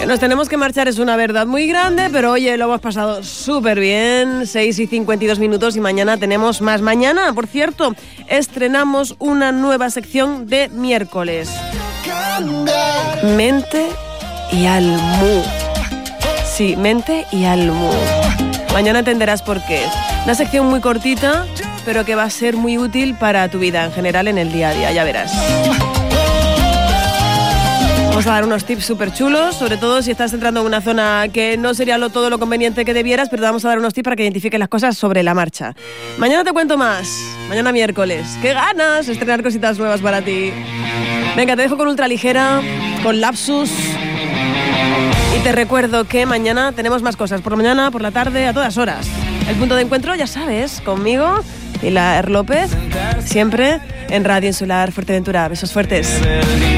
Nos tenemos que marchar, es una verdad muy grande, pero oye, lo hemos pasado súper bien. 6:52 y mañana tenemos más. Mañana, por cierto, estrenamos una nueva sección de miércoles. Mente y Almu. Sí, Mente y Almu. Mañana entenderás por qué. Una sección muy cortita, pero que va a ser muy útil para tu vida en general en el día a día, ya verás. Vamos a dar unos tips súper chulos, sobre todo si estás entrando en una zona que no sería todo lo conveniente que debieras, pero te vamos a dar unos tips para que identifiques las cosas sobre la marcha. Mañana te cuento más, mañana miércoles. ¡Qué ganas! Estrenar cositas nuevas para ti. Venga, te dejo con Ultraligera, con Lapsus. Y te recuerdo que mañana tenemos más cosas, por la mañana, por la tarde, a todas horas. El punto de encuentro, ya sabes, conmigo, Pilar López, siempre en Radio Insular Fuerteventura. Besos fuertes.